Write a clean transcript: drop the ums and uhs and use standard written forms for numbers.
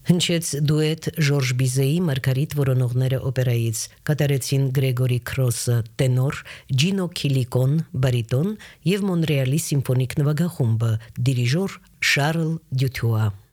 Հնչեց դուետ Ժորժ Բիզեի Մարգարիտ որոնողները օպերայից, կատարեցին Գրեգորի Քրոսը տենոր, Ջինո Քիլիկոն բարիտոն եւ Մոնրեալի սիմֆոնիկ նվագախումբը, դիրիժոր Շարլ Դյութուա։